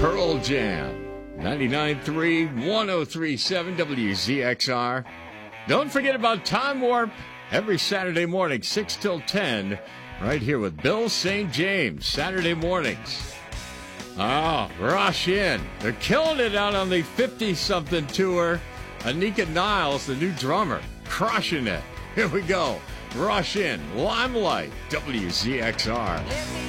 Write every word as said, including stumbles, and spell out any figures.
Pearl Jam. ninety-nine point three, one oh three point seven W Z X R. Don't forget about Time Warp every Saturday morning, six till ten, right here with Bill Saint James, Saturday mornings. Oh, rush in. They're killing it out on the fifty-something tour. Anika Niles, the new drummer, crushing it. Here we go. Rush in. Limelight, W Z X R.